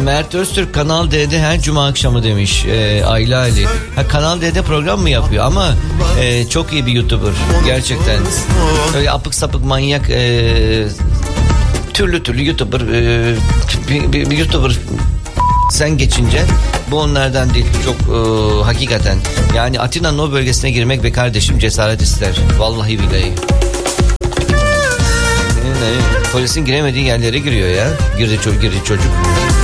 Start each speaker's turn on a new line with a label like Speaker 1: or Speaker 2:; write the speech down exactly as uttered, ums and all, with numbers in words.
Speaker 1: Mert Öztürk Kanal D'de her cuma akşamı demiş e, Ayla Ali. Ha, Kanal D'de program mı yapıyor ama e, çok iyi bir YouTuber gerçekten. Öyle apık sapık manyak e, türlü türlü YouTuber e, bir, bir, bir YouTuber sen geçince bu onlardan değil. Çok e, hakikaten yani Atina'nın o bölgesine girmek be kardeşim cesaret ister. Vallahi billahi. Polisin giremediği yerlere giriyor ya. Girdi, ço- girdi çocuk.